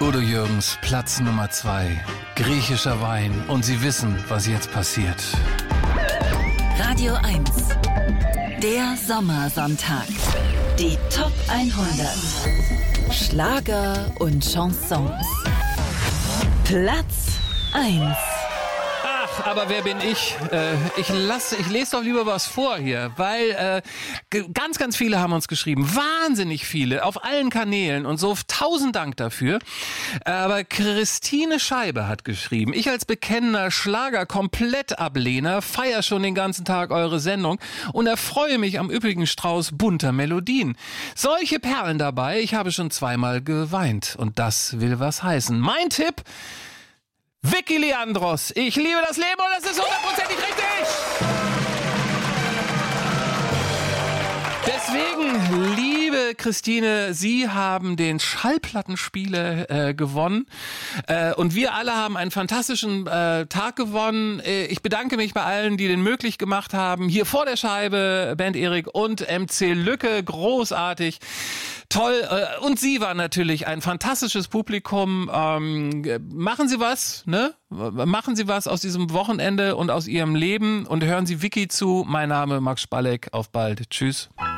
Udo Jürgens, Platz Nummer 2. Griechischer Wein. Und Sie wissen, was jetzt passiert. Radio 1. Der Sommersonntag. Die Top 100. Schlager und Chansons. Platz 1. Aber wer bin ich? Ich lese doch lieber was vor hier, weil ganz, ganz viele haben uns geschrieben. Wahnsinnig viele, auf allen Kanälen und so. 1000 Dank dafür. Aber Christine Scheibe hat geschrieben, ich als bekennender Schlager-Komplettablehner feiere schon den ganzen Tag eure Sendung und erfreue mich am üppigen Strauß bunter Melodien. Solche Perlen dabei, ich habe schon zweimal geweint und das will was heißen. Mein Tipp: Vicky Leandros, ich liebe das Leben und das ist 100%ig richtig. Deswegen, liebe Christine, Sie haben den Schallplattenspieler gewonnen und wir alle haben einen fantastischen Tag gewonnen. Ich bedanke mich bei allen, die den möglich gemacht haben. Hier vor der Scheibe, Band Erik und MC Lücke, großartig. Toll. Und Sie waren natürlich ein fantastisches Publikum. Machen Sie was, ne? Machen Sie was aus diesem Wochenende und aus Ihrem Leben und hören Sie Vicky zu. Mein Name Max Spalleck. Auf bald. Tschüss.